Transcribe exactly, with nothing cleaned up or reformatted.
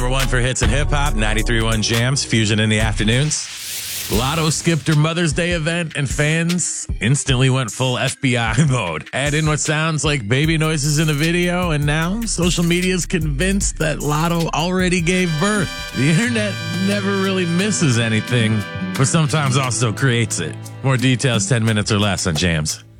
Number one for hits and hip hop, ninety-three point one Jams, Fusion in the afternoons. Lotto skipped her Mother's Day event and fans instantly went full F B I mode. Add in what sounds like baby noises in the video, and now social media is convinced that Lotto already gave birth. The internet never really misses anything, but sometimes also creates it. More details ten minutes or less on Jams.